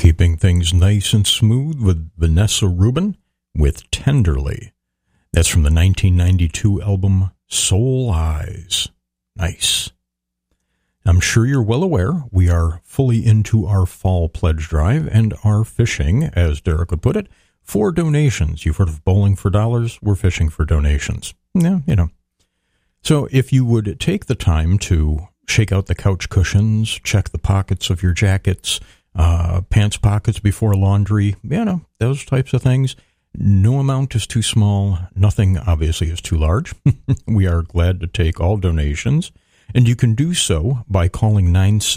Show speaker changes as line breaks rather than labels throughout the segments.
Keeping things nice and smooth with Vanessa Rubin with Tenderly. That's from the 1992 album Soul Eyes. Nice. I'm sure you're well aware we are fully into our fall pledge drive and are fishing, as Derek would put it, for donations. You've heard of bowling for dollars? We're fishing for donations. Yeah, you know. So if you would take the time to shake out the couch cushions, check the pockets of your jackets, pants pockets before laundry, you know, those types of things. No amount is too small. Nothing, obviously, is too large. We are glad to take all donations, and you can do so by calling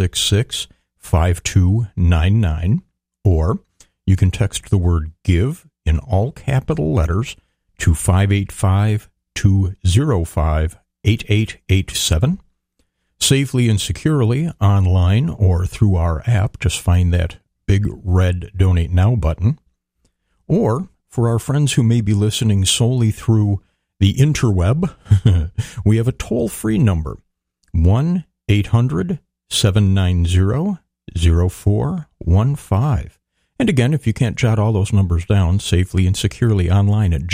966-5299, or you can text the word GIVE in all capital letters to 585-205-8887. Safely and securely online or through our app. Just find that big red Donate Now button. Or, for our friends who may be listening solely through the interweb, we have a toll-free number, 1-800-790-0415. And again, if you can't jot all those numbers down, safely and securely online at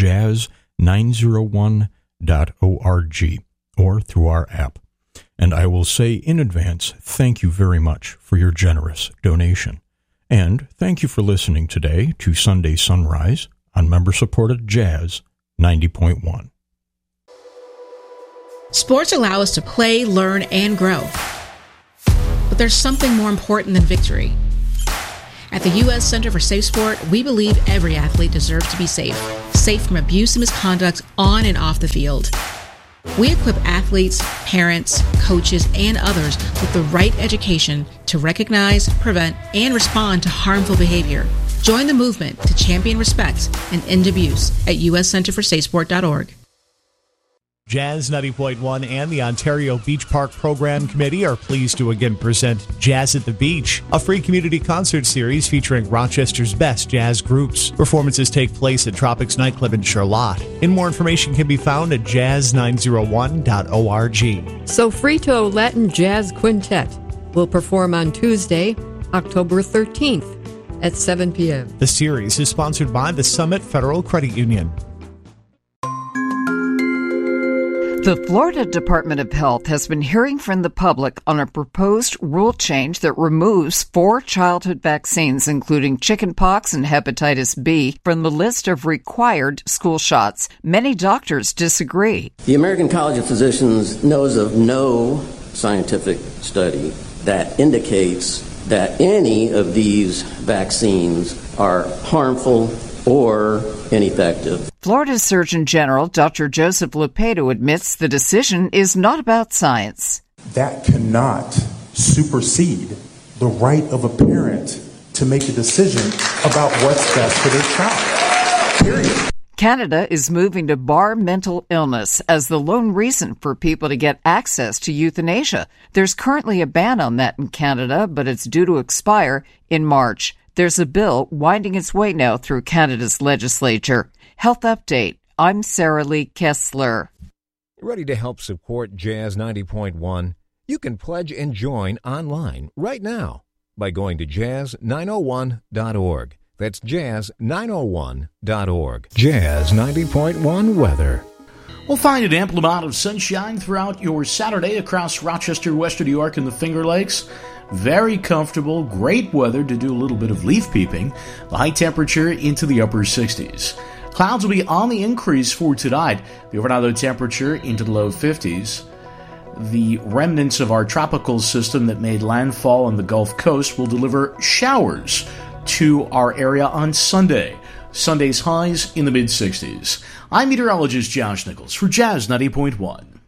jazz901.org or through our app. And I will say in advance, thank you very much for your generous donation. And thank you for listening today to Sunday Sunrise on member-supported Jazz 90.1.
Sports allow us to play, learn, and grow. But there's something more important than victory. At the U.S. Center for Safe Sport, we believe every athlete deserves to be safe from abuse and misconduct on and off the field. We equip athletes, parents, coaches, and others with the right education to recognize, prevent, and respond to harmful behavior. Join the movement to champion respect and end abuse at uscenterforsafesport.org.
Jazz 90.1 and the Ontario Beach Park Program Committee are pleased to again present Jazz at the Beach, a free community concert series featuring Rochester's best jazz groups. Performances take place at Tropics Nightclub in Charlotte. And more information can be found at jazz901.org.
Sofrito Latin Jazz Quintet will perform on Tuesday, October 13th at 7 p.m.
The series is sponsored by the Summit Federal Credit Union.
The Florida Department of Health has been hearing from the public on a proposed rule change that removes 4 childhood vaccines, including chickenpox and hepatitis B, from the list of required school shots. Many doctors disagree.
The American College of Physicians knows of no scientific study that indicates that any of these vaccines are harmful or ineffective.
Florida Surgeon General Dr. Joseph Lupetto admits the decision is not about science.
That cannot supersede the right of a parent to make a decision about what's best for their child. Period.
Canada is moving to bar mental illness as the lone reason for people to get access to euthanasia. There's currently a ban on that in Canada, but it's due to expire in March. There's a bill winding its way now through Canada's legislature. Health Update. I'm Sarah Lee Kessler.
Ready to help support Jazz 90.1? You can pledge and join online right now by going to jazz901.org. That's jazz901.org. Jazz 90.1 weather.
We'll find an ample amount of sunshine throughout your Saturday across Rochester, Western New York, and the Finger Lakes. Very comfortable, great weather to do a little bit of leaf peeping. The high temperature into the upper 60s. Clouds will be on the increase for tonight. The overnight low temperature into the low 50s. The remnants of our tropical system that made landfall on the Gulf Coast will deliver showers to our area on Sunday. Sunday's highs in the mid-60s. I'm meteorologist Josh Nichols for Jazz 90.1.